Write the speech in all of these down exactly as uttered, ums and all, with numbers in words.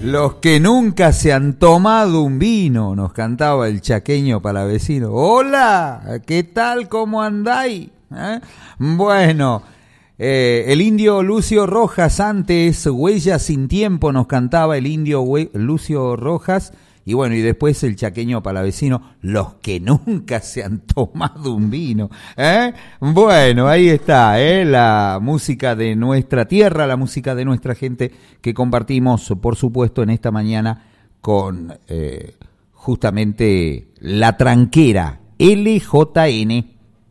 Los que nunca se han tomado un vino, nos cantaba el chaqueño palavecino. Hola, ¿qué tal? ¿Cómo andáis? ¿Eh? Bueno, eh, el indio Lucio Rojas antes, Huella sin tiempo, nos cantaba el indio Hue- Lucio Rojas. Y bueno, y después el chaqueño palavecino, los que nunca se han tomado un vino. ¿Eh? Bueno, ahí está, ¿eh? La música de nuestra tierra, la música de nuestra gente que compartimos, por supuesto, en esta mañana con eh, justamente La Tranquera, L J N.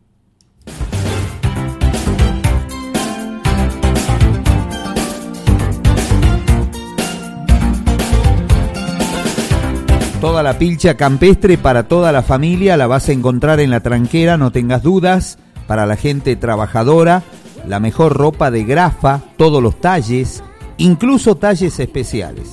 Toda la pilcha campestre para toda la familia la vas a encontrar en La Tranquera, no tengas dudas. Para la gente trabajadora, la mejor ropa de grafa, todos los talles, incluso talles especiales.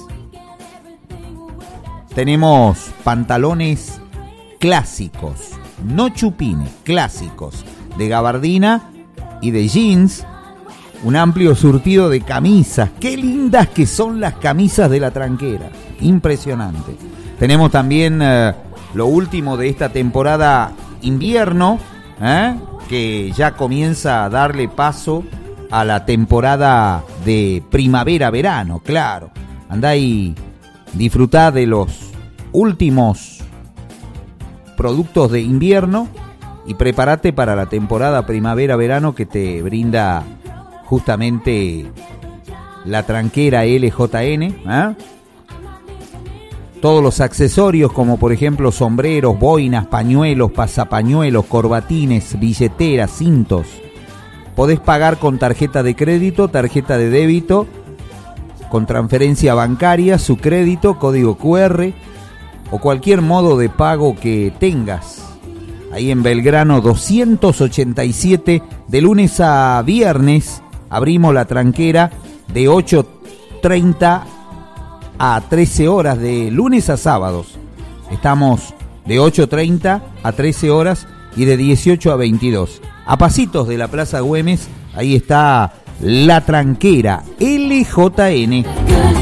Tenemos pantalones clásicos, no chupines, clásicos, de gabardina y de jeans. Un amplio surtido de camisas. Qué lindas que son las camisas de La Tranquera, impresionante. Tenemos también eh, lo último de esta temporada invierno, ¿eh? que ya comienza a darle paso a la temporada de primavera-verano, claro. Andá y disfrutá de los últimos productos de invierno y prepárate para la temporada primavera-verano que te brinda justamente La Tranquera L J N, ¿eh? Todos los accesorios como por ejemplo sombreros, boinas, pañuelos, pasapañuelos, corbatines, billeteras, cintos. Podés pagar con tarjeta de crédito, tarjeta de débito, con transferencia bancaria, su crédito, código cu erre o cualquier modo de pago que tengas. Ahí en Belgrano doscientos ochenta y siete, de lunes a viernes, abrimos La Tranquera de ocho treinta a trece horas, de lunes a sábados. Estamos de ocho treinta a trece horas y de dieciocho a veintidós. A pasitos de la Plaza Güemes, ahí está La Tranquera, L J N.